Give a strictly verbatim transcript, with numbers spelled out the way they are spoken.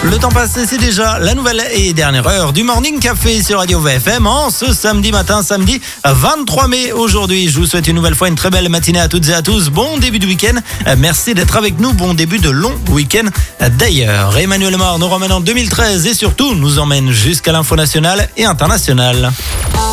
Le temps passé, c'est déjà la nouvelle et dernière heure du Morning Café sur Radio V F M en ce samedi matin, samedi vingt-trois mai aujourd'hui. Je vous souhaite une nouvelle fois une très belle matinée à toutes et à tous. Bon début de week-end. Merci d'être avec nous. Bon début de long week-end d'ailleurs. Emmanuel Mar nous ramène en deux mille treize et surtout nous emmène jusqu'à l'info nationale et internationale.